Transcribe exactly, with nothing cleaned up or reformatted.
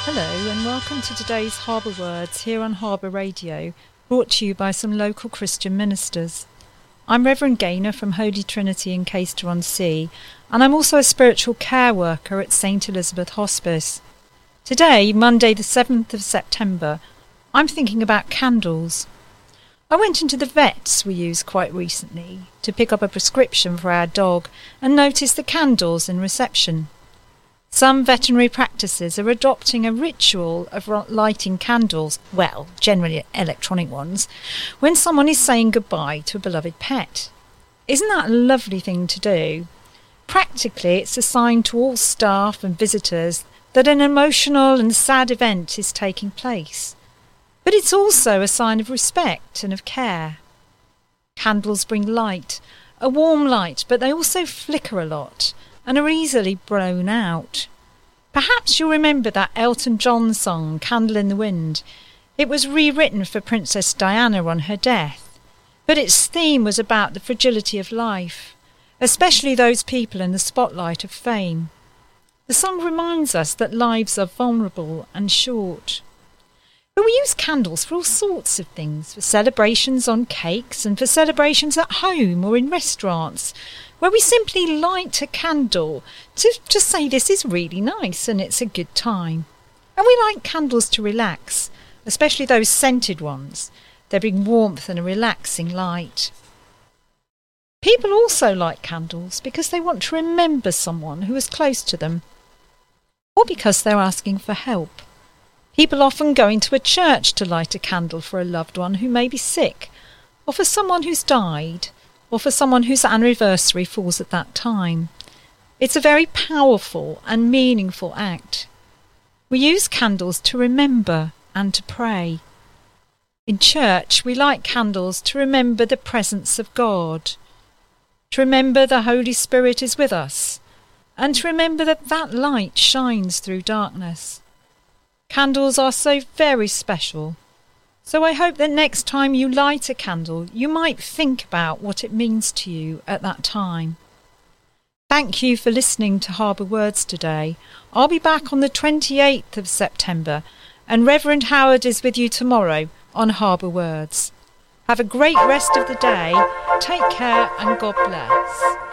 Hello and welcome to today's Harbour Words here on Harbour Radio, brought to you by some local Christian ministers. I'm Reverend Gaynor from Holy Trinity in Caister-on-Sea, and I'm also a spiritual care worker at Saint Elizabeth Hospice. Today, Monday the seventh of September, I'm thinking about candles. I went into the vets we use quite recently to pick up a prescription for our dog and noticed the candles in reception. Some veterinary practices are adopting a ritual of lighting candles, well, generally electronic ones, when someone is saying goodbye to a beloved pet. Isn't that a lovely thing to do? Practically, it's a sign to all staff and visitors that an emotional and sad event is taking place. But it's also a sign of respect and of care. Candles bring light, a warm light, but they also flicker a lot and are easily blown out. Perhaps you'll remember that Elton John song, Candle in the Wind. It was rewritten for Princess Diana on her death, but its theme was about the fragility of life, especially those people in the spotlight of fame. The song reminds us that lives are vulnerable and short. But we use candles for all sorts of things, for celebrations on cakes and for celebrations at home or in restaurants, where we simply light a candle to just say this is really nice and it's a good time. And we light candles to relax, especially those scented ones. They bring warmth and a relaxing light. People also light candles because they want to remember someone who is close to them, or because they're asking for help. People often go into a church to light a candle for a loved one who may be sick, or for someone who's died, or for someone whose anniversary falls at that time. It's a very powerful and meaningful act. We use candles to remember and to pray. In church, we light candles to remember the presence of God, to remember the Holy Spirit is with us, and to remember that that light shines through darkness. Candles are so very special, so I hope that next time you light a candle, you might think about what it means to you at that time. Thank you for listening to Harbour Words today. I'll be back on the twenty-eighth of September, and Reverend Howard is with you tomorrow on Harbour Words. Have a great rest of the day, take care and God bless.